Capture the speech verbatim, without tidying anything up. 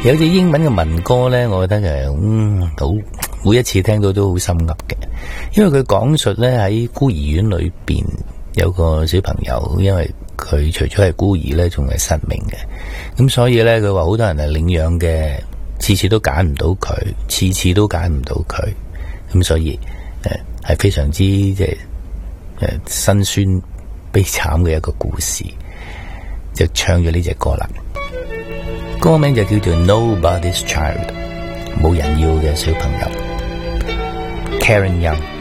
有隻英文嘅民歌呢，我覺得誒，嗯，好，每一次聽到都好心噏嘅，因為佢講述呢，喺孤兒院裏邊有個小朋友，因為佢除咗係孤兒呢，仲係失明嘅，咁所以呢，佢話好多人係領養嘅，次次都揀唔到佢，次次都揀唔到佢，咁所以誒係非常之即係誒辛酸悲慘嘅一個故事，就唱咗呢隻歌啦。歌名就叫做 Nobody's Child， 冇人要嘅小朋友。Karen Young。